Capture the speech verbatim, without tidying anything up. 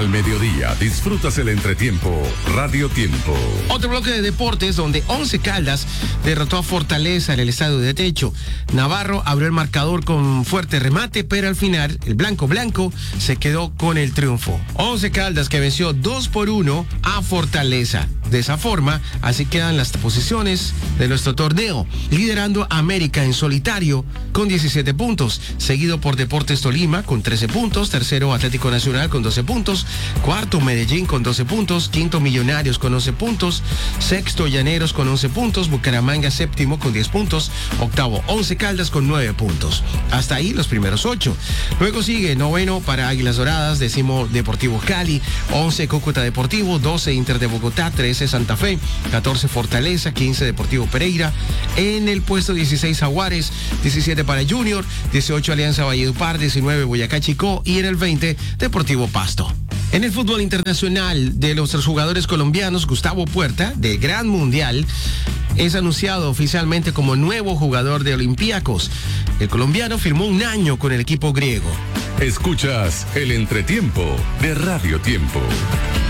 Al mediodía disfrutas el entretiempo Radio Tiempo. Otro bloque de deportes donde Once Caldas derrotó a Fortaleza en el estadio de Techo. Navarro abrió el marcador con fuerte remate, pero al final el blanco blanco se quedó con el triunfo. Once Caldas que venció dos por uno a Fortaleza. De esa forma, así quedan las posiciones de nuestro torneo, liderando América en solitario con diecisiete puntos, seguido por Deportes Tolima con trece puntos, tercero Atlético Nacional con doce puntos, cuarto Medellín con doce puntos, quinto Millonarios con once puntos, sexto Llaneros con once puntos, Bucaramanga séptimo con diez puntos, octavo Once Caldas con nueve puntos. Hasta ahí los primeros ocho. Luego sigue noveno para Águilas Doradas, décimo Deportivo Cali, once Cúcuta Deportivo, doce Inter de Bogotá, trece Santa Fe, catorce Fortaleza, quince Deportivo Pereira, en el puesto dieciséis Jaguares, diecisiete para Junior, dieciocho Alianza Valledupar, diecinueve Boyacá Chicó y en el veinte Deportivo Pasto. En el fútbol internacional de nuestros jugadores colombianos, Gustavo Puerta, del Gran Mundial, es anunciado oficialmente como nuevo jugador de Olympiacos. El colombiano firmó un año con el equipo griego. Escuchas el entretiempo de Radio Tiempo.